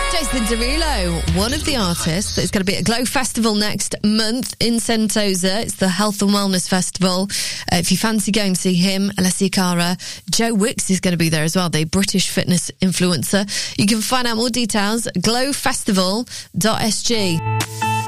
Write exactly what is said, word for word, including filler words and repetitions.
Jason Derulo, one of the artists that's going to be at Glow Festival next month in Sentosa. It's the Health and Wellness Festival. Uh, if you fancy going to see him, Alessia Cara, Joe Wicks is going to be there as well, the British fitness influencer. You can find out more details at glow festival dot s g.